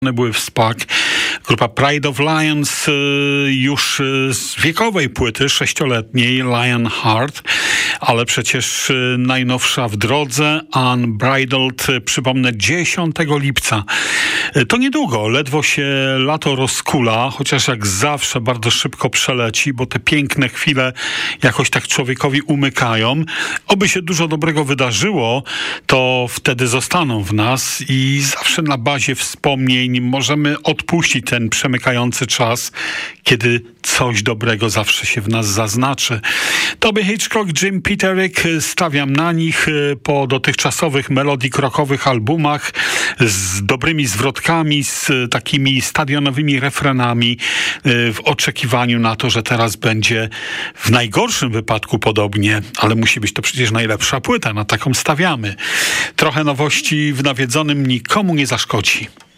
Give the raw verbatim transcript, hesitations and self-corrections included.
były w SPAC. Grupa Pride of Lions już z wiekowej płyty, sześcioletniej, Lionheart, ale przecież najnowsza w drodze, Unbridled, przypomnę, dziesiątego lipca. To niedługo, ledwo się lato rozkula, chociaż jak zawsze bardzo szybko przeleci, bo te piękne chwile jakoś tak człowiekowi umykają. Oby się dużo dobrego wydarzyło, to wtedy zostaną w nas i zawsze na bazie wspomnień możemy odpuścić ten przemykający czas, kiedy coś dobrego zawsze się w nas zaznaczy. Toby Hitchcock, Jim Peterick, stawiam na nich po dotychczasowych melodic rockowych albumach z dobrymi zwrotkami, z takimi stadionowymi refrenami w oczekiwaniu na to, że teraz będzie w najgorszym wypadku podobnie, ale musi być to przecież najlepsza płyta, na taką stawiamy. Trochę nowości w nawiedzonym nikomu nie zaszkodzi.